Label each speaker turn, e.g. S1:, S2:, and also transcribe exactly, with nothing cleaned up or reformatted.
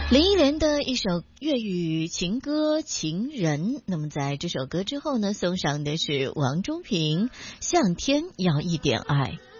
S1: 林忆莲的一首粤语情歌《情人》，那么在这首歌之后呢，送上的是王中平《向天要一点爱》。